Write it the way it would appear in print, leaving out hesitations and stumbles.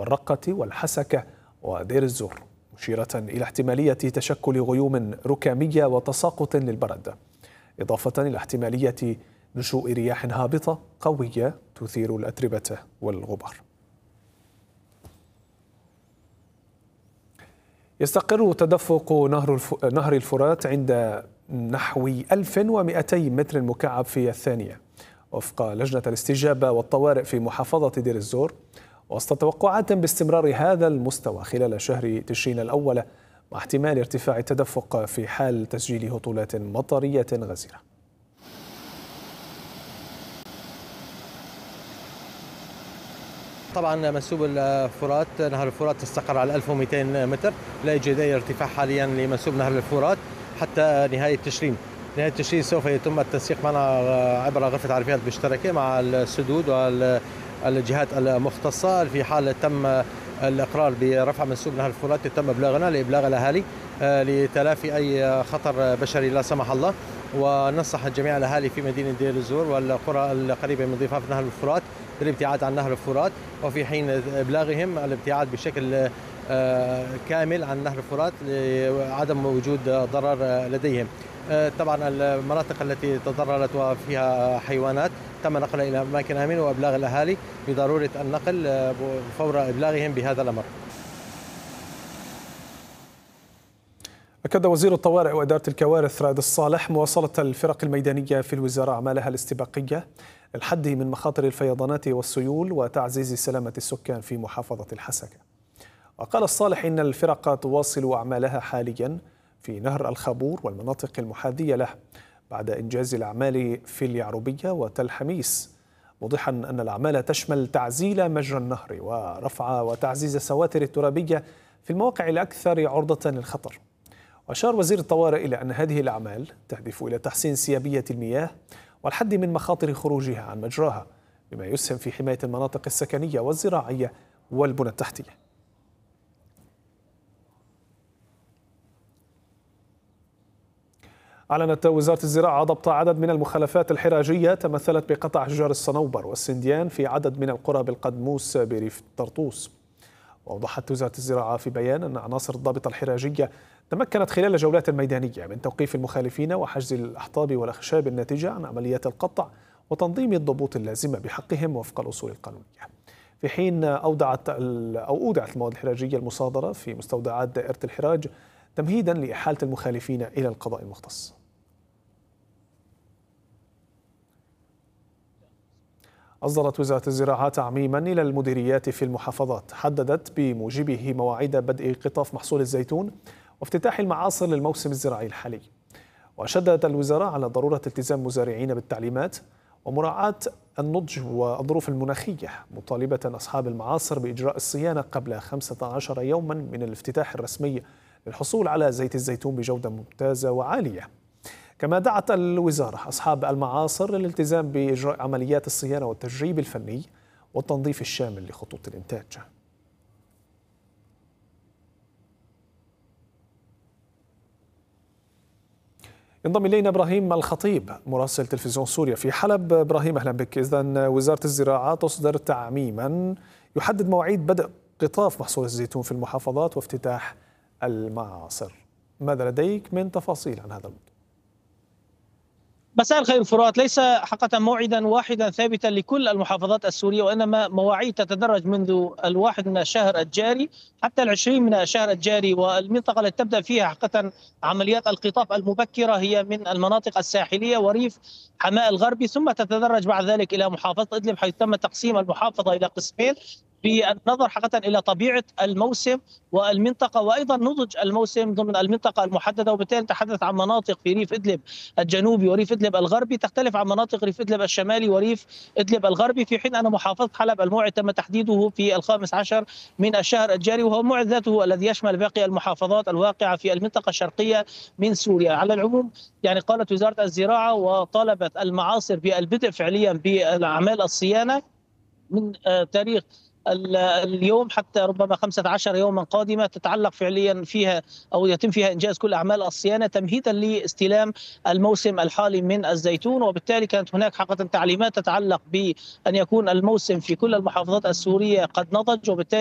والرقة والحسكة ودير الزور، مشيرة إلى احتمالية تشكل غيوم ركامية وتساقط للبرد، إضافة إلى احتمالية نشوء رياح هابطة قوية تثير الأتربة والغبار. يستقر تدفق نهر الفرات عند نحو 1200 متر مكعب في الثانية وفق لجنة الاستجابة والطوارئ في محافظة دير الزور، وسط توقعات باستمرار هذا المستوى خلال شهر تشرين الأول، مع احتمال ارتفاع التدفق في حال تسجيل هطولات مطرية غزيرة. طبعا منسوب الفرات نهر الفرات استقر على 1200 متر، لا يوجد اي ارتفاع حاليا لمنسوب نهر الفرات حتى نهايه تشرين. نهايه تشرين سوف يتم التنسيق معنا عبر غرفه عرفيات مشتركه مع السدود والجهات المختصه. في حال تم الاقرار برفع منسوب نهر الفرات يتم ابلاغنا لابلاغ الاهالي لتلافي اي خطر بشري لا سمح الله، وننصح جميع الاهالي في مدينه دير الزور والقرى القريبه من ضفاف نهر الفرات بالابتعاد عن نهر الفرات، وفي حين ابلاغهم الابتعاد بشكل كامل عن نهر الفرات لعدم وجود ضرر لديهم. طبعا المناطق التي تضررت وفيها حيوانات تم نقلها الى اماكن امنه وابلاغ الاهالي بضروره النقل فور ابلاغهم بهذا الامر. أكد وزير الطوارئ وإدارة الكوارث رائد الصالح مواصلة الفرق الميدانية في الوزارة أعمالها الاستباقية للحد من مخاطر الفيضانات والسيول وتعزيز سلامة السكان في محافظة الحسكة. وقال الصالح إن الفرق تواصل أعمالها حاليا في نهر الخابور والمناطق المحاذية له بعد إنجاز الأعمال في اليعربية وتل حميس، موضحا أن الأعمال تشمل تعزيل مجرى النهر ورفع وتعزيز السواتر الترابية في المواقع الأكثر عرضة للخطر. وأشار وزير الطوارئ إلى أن هذه الأعمال تهدف إلى تحسين سيابية المياه والحد من مخاطر خروجها عن مجراها، بما يسهم في حماية المناطق السكنية والزراعية والبنى التحتية. أعلنت وزارة الزراعة ضبط عدد من المخلفات الحراجية تمثلت بقطع أشجار الصنوبر والسنديان في عدد من القرى بالقدموس بريف طرطوس. وأوضحت وزارة الزراعة في بيان أن عناصر الضابطة الحراجية تمكنت خلال جولات ميدانية من توقيف المخالفين وحجز الأحطاب والأخشاب الناتجة عن عمليات القطع وتنظيم الضبوط اللازمة بحقهم وفق الأصول القانونية، في حين أودعت المواد الحراجية المصادرة في مستودعات دائرة الحراج تمهيدا لإحالة المخالفين إلى القضاء المختص. أصدرت وزارة الزراعة تعميما إلى المديريات في المحافظات حددت بموجبه مواعيد بدء قطاف محصول الزيتون وافتتاح المعاصر للموسم الزراعي الحالي. وشددت الوزارة على ضرورة التزام المزارعين بالتعليمات ومراعاة النضج والظروف المناخية، مطالبة أصحاب المعاصر بإجراء الصيانة قبل 15 يوما من الافتتاح الرسمي للحصول على زيت الزيتون بجودة ممتازة وعالية. كما دعت الوزارة أصحاب المعاصر للالتزام بإجراء عمليات الصيانة والتجريب الفني والتنظيف الشامل لخطوط الإنتاج. ينضم إلينا إبراهيم الخطيب مراسل تلفزيون سوريا في حلب. إبراهيم أهلا بك. إذن وزارة الزراعة تصدر تعميما يحدد مواعيد بدء قطاف محصول الزيتون في المحافظات وافتتاح المعاصر، ماذا لديك من تفاصيل عن هذا الموضوع؟ مساء الخير فرات. ليس حقيقة موعدا واحدا ثابتا لكل المحافظات السورية، وإنما مواعيد تتدرج منذ 1 من الشهر الجاري حتى 20 من الشهر الجاري. والمنطقة التي تبدأ فيها حقيقة عمليات القطاف المبكرة هي من المناطق الساحلية وريف حماة الغربي، ثم تتدرج بعد ذلك إلى محافظة إدلب، حيث تم تقسيم المحافظة إلى قسمين بالنظر حقيقة إلى طبيعة الموسم والمنطقة وأيضا نضج الموسم ضمن المنطقة المحددة. وبالتالي نتحدث عن مناطق في ريف إدلب الجنوبي وريف إدلب الغربي تختلف عن مناطق ريف إدلب الشمالي وريف إدلب الغربي، في حين أن محافظة حلب الموعد تم تحديده في 15 من الشهر الجاري، وهو الموعد ذاته الذي يشمل باقي المحافظات الواقعة في المنطقة الشرقية من سوريا. على العموم يعني قالت وزارة الزراعة وطالبت المعاصر بالبدء فعليا بأعمال الصيانة من تاريخ اليوم حتى ربما 15 يوما قادمة تتعلق فعليا فيها أو يتم فيها إنجاز كل أعمال الصيانة تمهيدا لاستلام الموسم الحالي من الزيتون. وبالتالي كانت هناك حقيقة تعليمات تتعلق بأن يكون الموسم في كل المحافظات السورية قد نضج، وبالتالي